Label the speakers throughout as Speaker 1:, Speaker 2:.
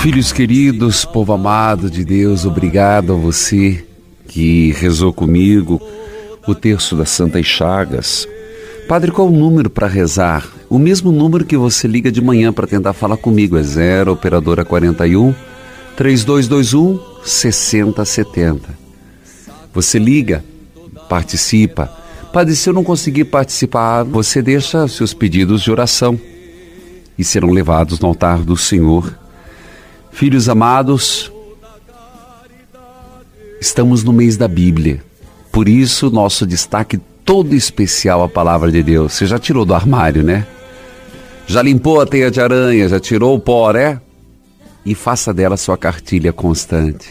Speaker 1: Filhos queridos, povo amado de Deus, obrigado a você que rezou comigo o terço das Santas Chagas. Padre, qual o número para rezar? O mesmo número que você liga de manhã para tentar falar comigo, é 0 operadora 41 3221 6070. Você liga, participa. Padre, se eu não conseguir participar, você deixa seus pedidos de oração e serão levados no altar do Senhor. Filhos amados, estamos no mês da Bíblia, por isso nosso destaque todo especial à Palavra de Deus. Você já tirou do armário, né? Já limpou a teia de aranha, já tirou o pó, né? E faça dela sua cartilha constante.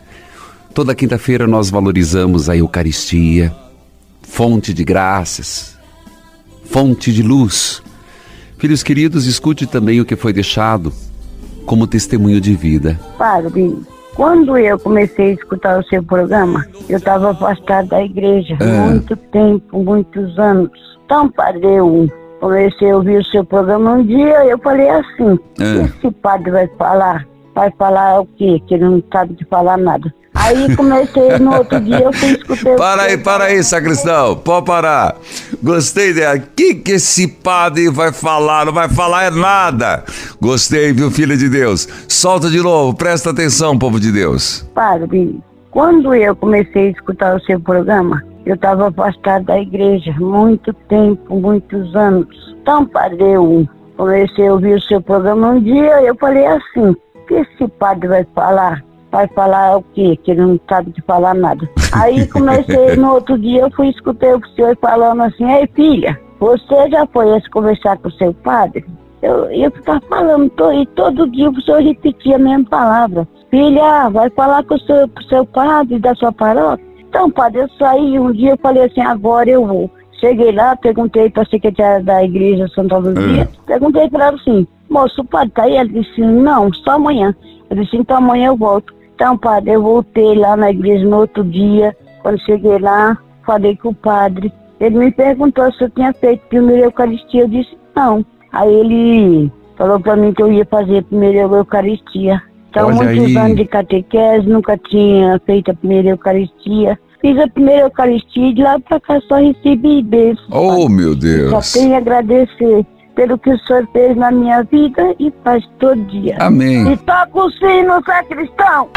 Speaker 1: Toda quinta-feira nós valorizamos a Eucaristia, fonte de graças, fonte de luz. Filhos queridos, escute também o que foi deixado como testemunho de vida.
Speaker 2: Padre, quando eu comecei a escutar o seu programa, eu estava afastado da igreja muito tempo, muitos anos. Então, padre, eu comecei a ouvir o seu programa um dia, eu falei assim, esse padre vai falar? Vai falar o quê? Que ele não sabe de falar nada. Aí comecei, no outro dia eu fui escutar...
Speaker 1: Para aí, sacristão, pode parar. Gostei dela. Que esse padre vai falar? Não vai falar é nada. Gostei, viu, filha de Deus? Solta de novo, presta atenção, povo de Deus.
Speaker 2: Padre, quando eu comecei a escutar o seu programa, eu estava afastado da igreja muito tempo, muitos anos. Então, padre, eu comecei a ouvir o seu programa um dia, eu falei assim, que esse padre vai falar? Vai falar o quê? Que ele não sabe de falar nada. Aí comecei, no outro dia eu fui escutar o senhor falando assim, ei filha, você já foi conversar com o seu padre? Eu ficava falando, e todo dia o senhor repetia a mesma palavra. Filha, vai falar com o seu padre da sua paróquia? Então, padre, eu saí um dia, eu falei assim, agora eu vou. Cheguei lá, perguntei para a secretária da igreja Santa Luzia, perguntei para ela assim, moço, o padre tá aí? Ela disse, não, só amanhã. Eu disse, então amanhã eu volto. Então, padre, eu voltei lá na igreja no outro dia. Quando cheguei lá, falei com o padre. Ele me perguntou se eu tinha feito primeira Eucaristia. Eu disse, não. Aí ele falou para mim que eu ia fazer a primeira Eucaristia. Então, muitos anos de catequese, nunca tinha feito a primeira Eucaristia. Fiz a primeira Eucaristia e de lá para cá só recebi bênçãos.
Speaker 1: Oh, meu Deus!
Speaker 2: Só tenho a agradecer pelo que o senhor fez na minha vida e faz todo dia.
Speaker 1: Amém.
Speaker 2: E toca o sino, sacristão!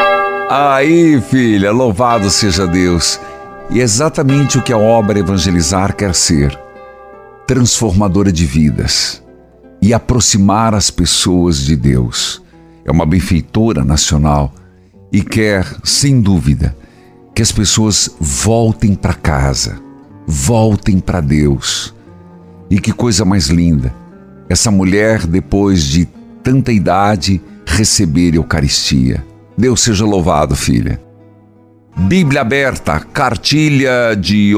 Speaker 1: Aí, filha, louvado seja Deus. E é exatamente o que a obra Evangelizar quer ser. Transformadora de vidas e aproximar as pessoas de Deus. É uma benfeitora nacional e quer, sem dúvida, que as pessoas voltem para casa, voltem para Deus. E que coisa mais linda, essa mulher, depois de tanta idade, receber Eucaristia. Deus seja louvado, filha. Bíblia aberta, cartilha de